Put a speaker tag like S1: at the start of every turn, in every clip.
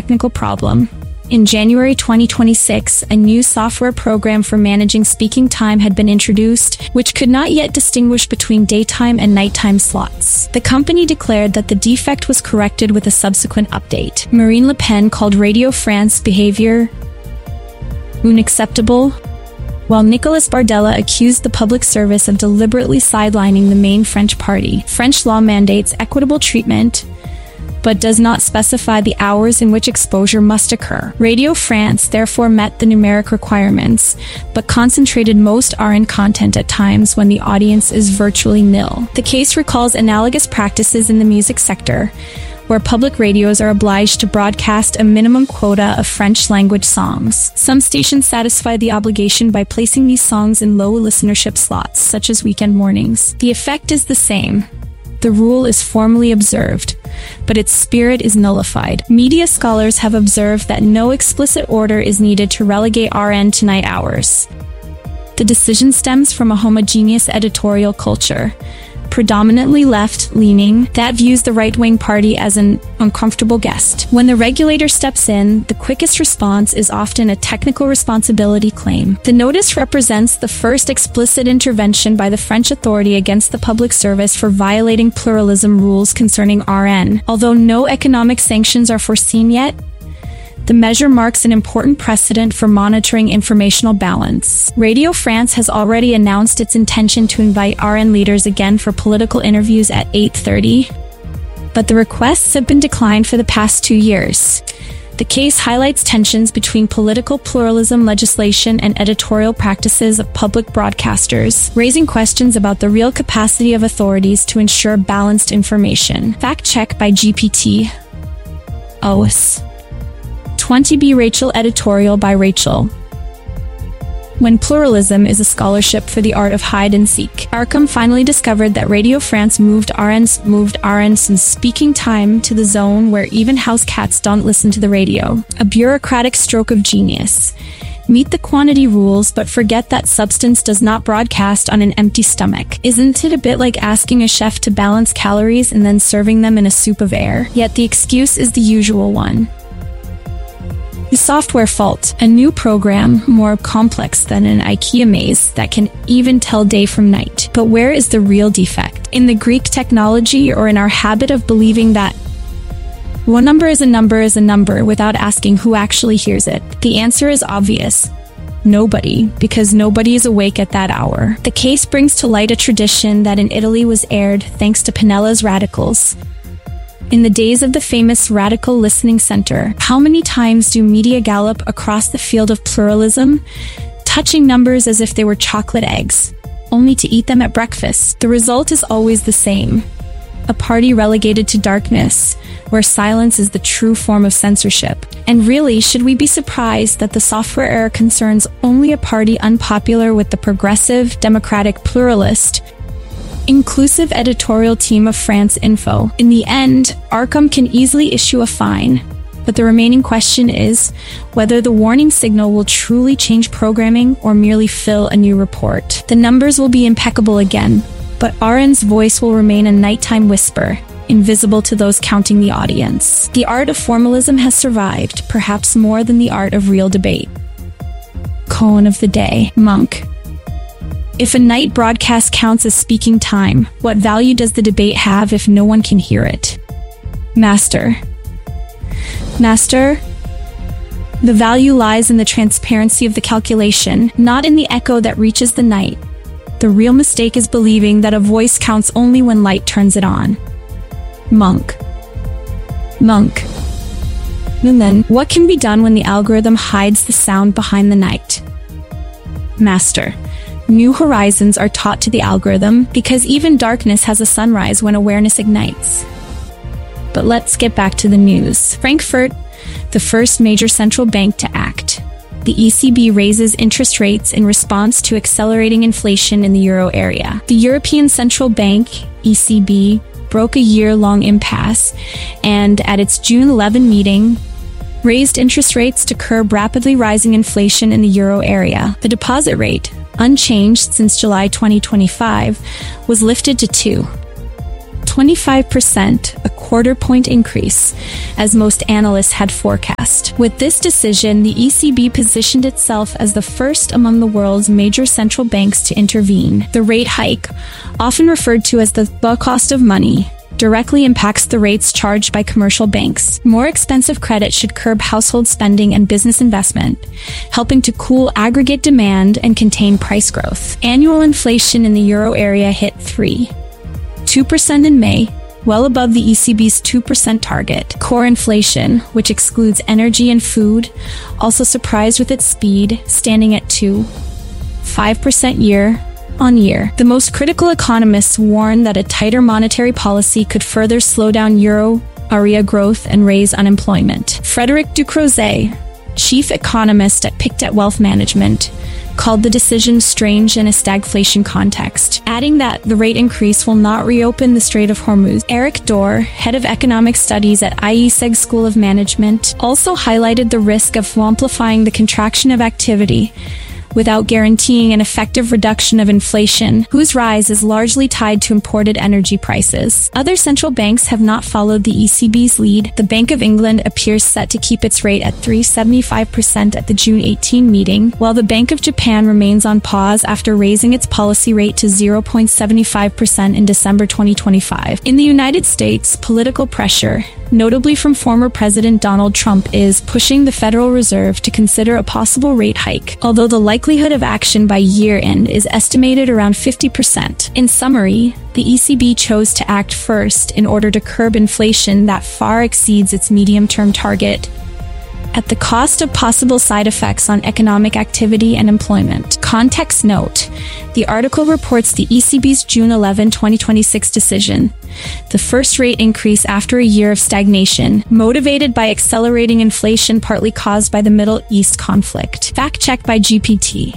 S1: technical problem. In January 2026, a new software program for managing speaking time had been introduced, which could not yet distinguish between daytime and nighttime slots. The company declared that the defect was corrected with a subsequent update. Marine Le Pen called Radio France behavior unacceptable, while Nicolas Bardella accused the public service of deliberately sidelining the main French party. French law mandates equitable treatment, but does not specify the hours in which exposure must occur. Radio France therefore met the numeric requirements, but concentrated most RN content at times when the audience is virtually nil. The case recalls analogous practices in the music sector, where public radios are obliged to broadcast a minimum quota of French-language songs. Some stations satisfy the obligation by placing these songs in low listenership slots, such as weekend mornings. The effect is the same. The rule is formally observed, but its spirit is nullified. Media scholars have observed that no explicit order is needed to relegate RN to night hours. The decision stems from a homogeneous editorial culture, predominantly left-leaning, that views the right-wing party as an uncomfortable guest. When the regulator steps in, the quickest response is often a technical responsibility claim. The notice represents the first explicit intervention by the French authority against the public service for violating pluralism rules concerning RN. Although no economic sanctions are foreseen yet, the measure marks an important precedent for monitoring informational balance. Radio France has already announced its intention to invite RN leaders again for political interviews at 8:30, but the requests have been declined for the past 2 years. The case highlights tensions between political pluralism legislation and editorial practices of public broadcasters, raising questions about the real capacity of authorities to ensure balanced information. Fact check by GPT. OS. 20B Rachel editorial by Rachel. When pluralism is a scholarship for the art of hide and seek, Arkham finally discovered that Radio France moved RN's speaking time to the zone where even house cats don't listen to the radio. A bureaucratic stroke of genius. Meet the quantity rules, but forget that substance does not broadcast on an empty stomach. Isn't it a bit like asking a chef to balance calories and then serving them in a soup of air? Yet the excuse is the usual one. The software fault, a new program more complex than an IKEA maze that can even tell day from night. But where is the real defect? In the Greek technology, or in our habit of believing that one number is a number is a number without asking who actually hears it? The answer is obvious. Nobody, because nobody is awake at that hour. The case brings to light a tradition that in Italy was aired thanks to Pinella's Radicals. In the days of the famous Radical Listening Center, how many times do media gallop across the field of pluralism, touching numbers as if they were chocolate eggs, only to eat them at breakfast? The result is always the same. A party relegated to darkness, where silence is the true form of censorship. And really, should we be surprised that the software error concerns only a party unpopular with the progressive, democratic, pluralist, inclusive editorial team of France Info? In the end, Arkham can easily issue a fine, but the remaining question is whether the warning signal will truly change programming or merely fill a new report. The numbers will be impeccable again, but RN's voice will remain a nighttime whisper, invisible to those counting the audience. The art of formalism has survived, perhaps more than the art of real debate. Koan of the day, Monk. If a night broadcast counts as speaking time, what value does the debate have if no one can hear it? Master. The value lies in the transparency of the calculation, not in the echo that reaches the night. The real mistake is believing that a voice counts only when light turns it on. Monk. And then, what can be done when the algorithm hides the sound behind the night? Master. New horizons are taught to the algorithm because even darkness has a sunrise when awareness ignites. But let's get back to the news. Frankfurt, the first major central bank to act. The ECB raises interest rates in response to accelerating inflation in the euro area. The European Central Bank, ECB, broke a year-long impasse and, at its June 11 meeting, raised interest rates to curb rapidly rising inflation in the euro area. The deposit rate, unchanged since July 2025, was lifted to 2.25%. 25%, a quarter-point increase, as most analysts had forecast. With this decision, the ECB positioned itself as the first among the world's major central banks to intervene. The rate hike, often referred to as the cost of money, directly impacts the rates charged by commercial banks. More expensive credit should curb household spending and business investment, helping to cool aggregate demand and contain price growth. Annual inflation in the euro area hit 2% in May, well above the ECB's 2% target. Core inflation, which excludes energy and food, also surprised with its speed, standing at 5% year-on-year. The most critical economists warn that a tighter monetary policy could further slow down euro area growth and raise unemployment. Frédéric Ducrozet, chief economist at Pictet Wealth Management, called the decision strange in a stagflation context, adding that the rate increase will not reopen the Strait of Hormuz. Eric Dorr, head of economic studies at IESEG School of Management, also highlighted the risk of amplifying the contraction of activity without guaranteeing an effective reduction of inflation, whose rise is largely tied to imported energy prices. Other central banks have not followed the ECB's lead. The Bank of England appears set to keep its rate at 3.75% at the June 18 meeting, while the Bank of Japan remains on pause after raising its policy rate to 0.75% in December 2025. In the United States, political pressure, notably from former President Donald Trump, is pushing the Federal Reserve to consider a possible rate hike, although the likelihood of action by year-end is estimated around 50%. In summary, the ECB chose to act first in order to curb inflation that far exceeds its medium-term target, at the cost of possible side effects on economic activity and employment. Context note: the article reports the ECB's June 11, 2026 decision, the first rate increase after a year of stagnation, motivated by accelerating inflation partly caused by the Middle East conflict. Fact check by GPT.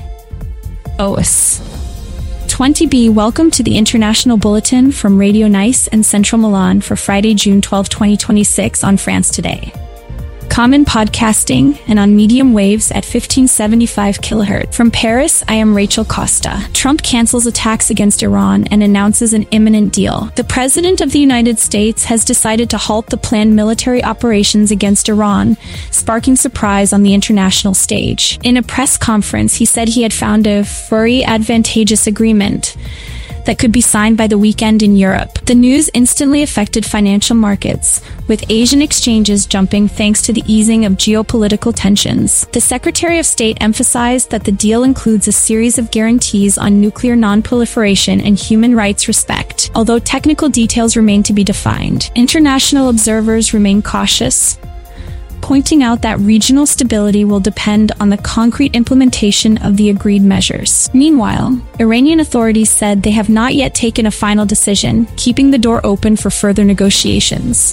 S1: OS 20B. Welcome to the International Bulletin from Radio Nice and Central Milan for Friday, June 12, 2026 on France Today. Common podcasting and on medium waves at 1575 kHz. From Paris, I am Rachel Costa. Trump cancels attacks against Iran and announces an imminent deal. The President of the United States has decided to halt the planned military operations against Iran, sparking surprise on the international stage. In a press conference, he said he had found a very advantageous agreement that could be signed by the weekend in Europe. The news instantly affected financial markets, with Asian exchanges jumping thanks to the easing of geopolitical tensions. The Secretary of State emphasized that the deal includes a series of guarantees on nuclear non-proliferation and human rights respect, although technical details remain to be defined. International observers remain cautious, pointing out that regional stability will depend on the concrete implementation of the agreed measures. Meanwhile, Iranian authorities said they have not yet taken a final decision, keeping the door open for further negotiations.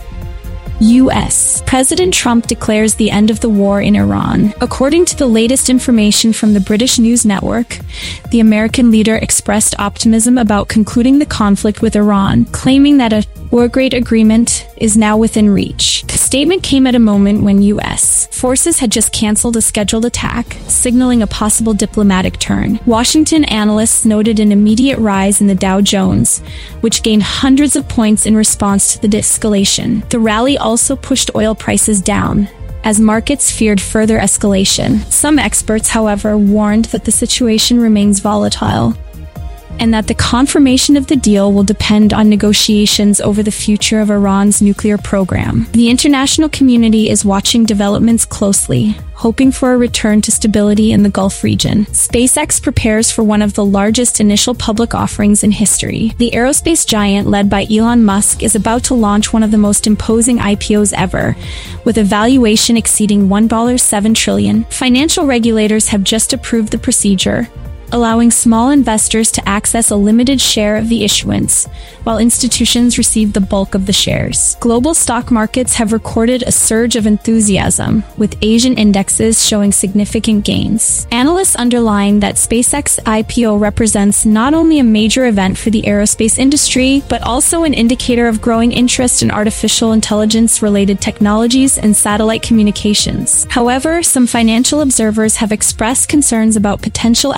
S1: U.S. President Trump declares the end of the war in Iran. According to the latest information from the British News Network, the American leader expressed optimism about concluding the conflict with Iran, claiming that a war-grade agreement is now within reach. The statement came at a moment when U.S. forces had just canceled a scheduled attack, signaling a possible diplomatic turn. Washington analysts noted an immediate rise in the Dow Jones, which gained hundreds of points in response to the de-escalation. The rally also pushed oil prices down, as markets feared further escalation. Some experts, however, warned that the situation remains volatile, and that the confirmation of the deal will depend on negotiations over the future of Iran's nuclear program. The international community is watching developments closely, hoping for a return to stability in the Gulf region. SpaceX prepares for one of the largest initial public offerings in history. The aerospace giant led by Elon Musk is about to launch one of the most imposing IPOs ever, with a valuation exceeding $1.7 trillion. Financial regulators have just approved the procedure, allowing small investors to access a limited share of the issuance, while institutions receive the bulk of the shares. Global stock markets have recorded a surge of enthusiasm, with Asian indexes showing significant gains. Analysts underline that SpaceX IPO represents not only a major event for the aerospace industry, but also an indicator of growing interest in artificial intelligence-related technologies and satellite communications. However, some financial observers have expressed concerns about potential adverse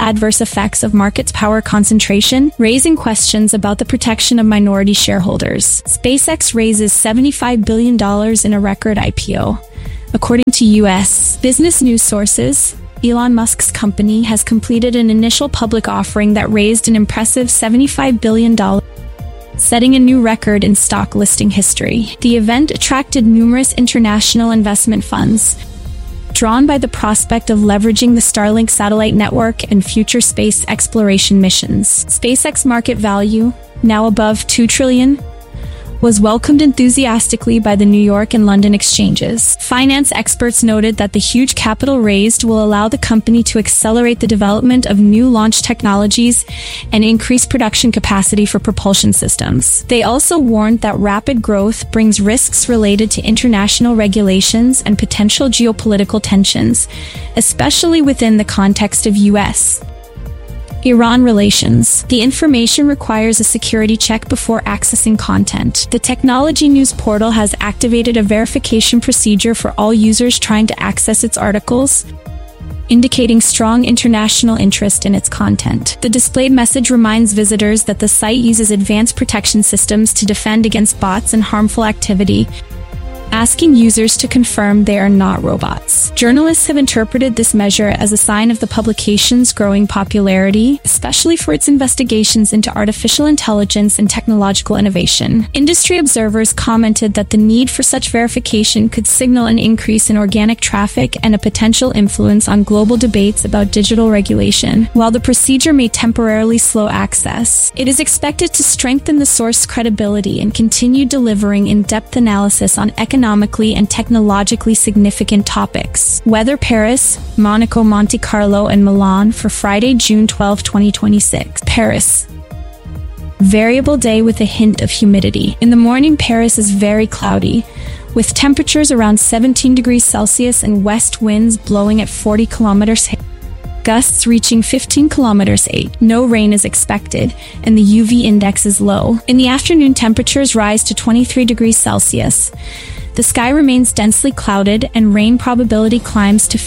S1: effects of market's power concentration, raising questions about the protection of minority shareholders. SpaceX raises $75 billion in a record IPO. According to U.S. business news sources, Elon Musk's company has completed an initial public offering that raised an impressive $75 billion, setting a new record in stock listing history. The event attracted numerous international investment funds, drawn by the prospect of leveraging the Starlink satellite network and future space exploration missions. SpaceX market value, now above $2 trillion, was welcomed enthusiastically by the New York and London exchanges. Finance experts noted that the huge capital raised will allow the company to accelerate the development of new launch technologies and increase production capacity for propulsion systems. They also warned that rapid growth brings risks related to international regulations and potential geopolitical tensions, especially within the context of U.S. Iran relations. The information requires a security check before accessing content. The technology news portal has activated a verification procedure for all users trying to access its articles, indicating strong international interest in its content. The displayed message reminds visitors that the site uses advanced protection systems to defend against bots and harmful activity, asking users to confirm they are not robots. Journalists have interpreted this measure as a sign of the publication's growing popularity, especially for its investigations into artificial intelligence and technological innovation. Industry observers commented that the need for such verification could signal an increase in organic traffic and a potential influence on global debates about digital regulation. While the procedure may temporarily slow access, it is expected to strengthen the source's credibility and continue delivering in-depth analysis on economically and technologically significant topics. Weather: Paris, Monaco, Monte Carlo, and Milan for Friday, June 12, 2026. Paris. Variable day with a hint of humidity. In the morning, Paris is very cloudy, with temperatures around 17 degrees Celsius and west winds blowing at 40 kilometers h, gusts reaching 15 kilometers h. No rain is expected, and the UV index is low. In the afternoon, temperatures rise to 23 degrees Celsius. The sky remains densely clouded and rain probability climbs to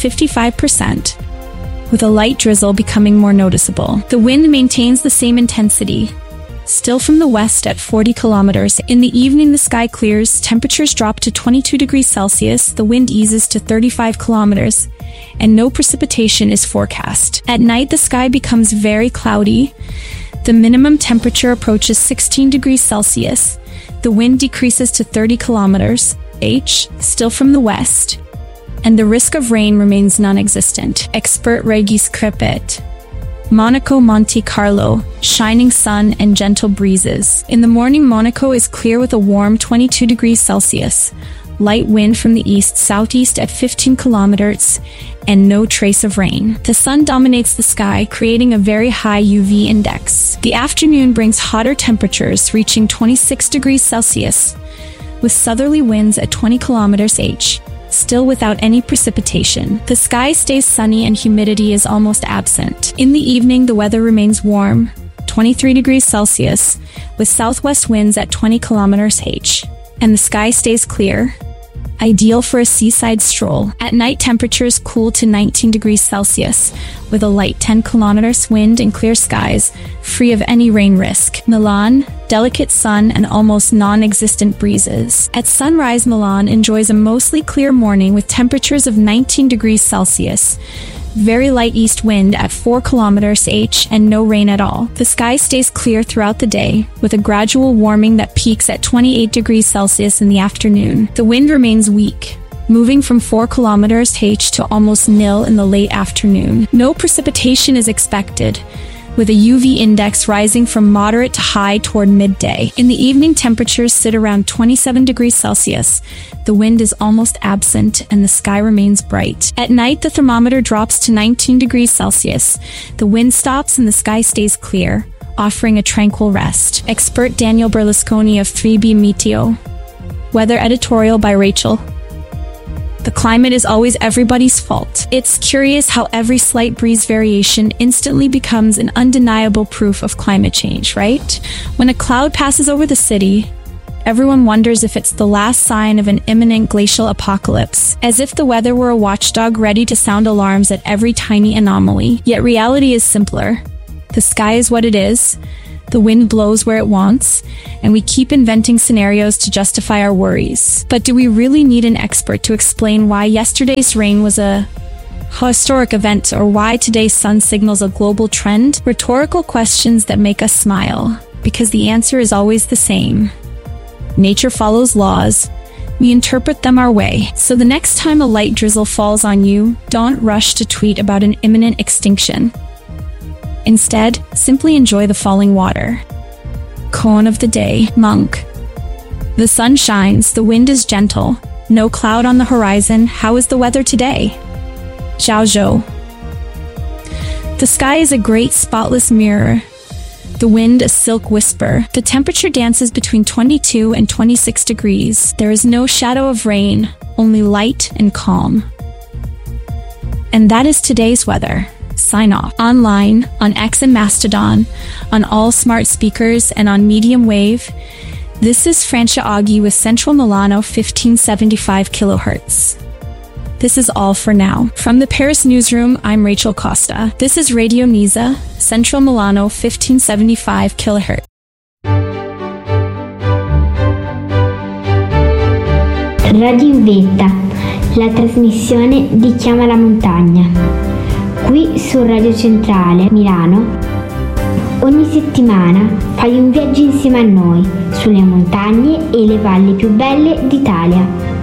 S1: 55%, with a light drizzle becoming more noticeable. The wind maintains the same intensity, still from the west at 40 kilometers. In the evening, the sky clears, temperatures drop to 22 degrees Celsius, the wind eases to 35 kilometers, and no precipitation is forecast. At night, the sky becomes very cloudy. The minimum temperature approaches 16 degrees Celsius. The wind decreases to 30 kilometers h, still from the west, and the risk of rain remains non-existent. Expert Regis Crepet. Monaco, Monte Carlo, shining sun and gentle breezes. In the morning, Monaco is clear with a warm 22 degrees Celsius, light wind from the east-southeast at 15 kilometers, and no trace of rain. The sun dominates the sky, creating a very high UV index. The afternoon brings hotter temperatures reaching 26 degrees Celsius, with southerly winds at 20 kilometers h, still without any precipitation. The sky stays sunny and humidity is almost absent. In the evening, the weather remains warm, 23 degrees Celsius, with southwest winds at 20 kilometers h, and the sky stays clear, ideal for a seaside stroll. At night, temperatures cool to 19 degrees Celsius, with a light 10 kilometers wind and clear skies, free of any rain risk. Milan, delicate sun and almost non-existent breezes. At sunrise, Milan enjoys a mostly clear morning with temperatures of 19 degrees Celsius, very light east wind at 4 kilometers h, and no rain at all. The sky stays clear throughout the day, with a gradual warming that peaks at 28 degrees Celsius in the afternoon. The wind remains weak, moving from 4 kilometers h to almost nil in the late afternoon. No precipitation is expected, with a UV index rising from moderate to high toward midday. In the evening, temperatures sit around 27 degrees Celsius. The wind is almost absent and the sky remains bright. At night, the thermometer drops to 19 degrees Celsius. The wind stops and the sky stays clear, offering a tranquil rest. Expert Daniel Berlusconi of 3B Meteo. Weather editorial by Rachel. The climate is always everybody's fault. It's curious how every slight breeze variation instantly becomes an undeniable proof of climate change, right? When a cloud passes over the city, Everyone wonders if it's the last sign of an imminent glacial apocalypse, as if the weather were a watchdog ready to sound alarms at every tiny anomaly. Yet reality is simpler. The sky is what it is, the wind blows where it wants, and we keep inventing scenarios to justify our worries. But do we really need an expert to explain why yesterday's rain was a historic event, or why today's sun signals a global trend? Rhetorical questions that make us smile, because the answer is always the same. Nature follows laws. We interpret them our way. So the next time a light drizzle falls on you, don't rush to tweet about an imminent extinction. Instead, simply enjoy the falling water. Koan of the day, monk. The sun shines, the wind is gentle, no cloud on the horizon. How is the weather today? Zhao Zhou. The sky is a great spotless mirror. The wind a silk whisper. The temperature dances between 22 and 26 degrees. There is no shadow of rain, only light and calm. And that is today's weather. Sign off. Online, on X and Mastodon, on all smart speakers, and on medium wave. This is Francia Aghi with Central Milano 1575 kHz. This is all for now. From the Paris newsroom, I'm Rachel Costa. This is Radio Nisa, Central Milano 1575 kHz.
S2: Radio in Vetta, la trasmissione di Chiama la Montagna. Qui su Radio Centrale Milano, ogni settimana fai un viaggio insieme a noi sulle montagne e le valli più belle d'Italia.